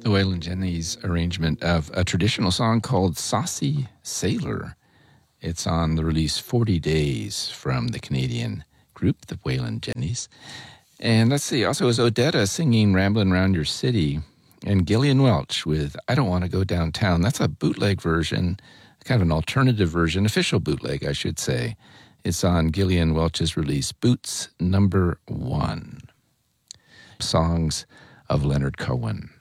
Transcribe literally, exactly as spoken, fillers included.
the Waylon Jennings arrangement of a traditional song called Saucy Sailor. It's on the release forty days from the Canadian group, the Waylon Jennings. And let's see, also is Odetta singing Ramblin' Around Your City, and Gillian Welch with I Don't Want to Go Downtown. That's a bootleg version, kind of an alternative version, official bootleg, I should say. It's on Gillian Welch's release, Boots Number One. Songs of Leonard Cohen.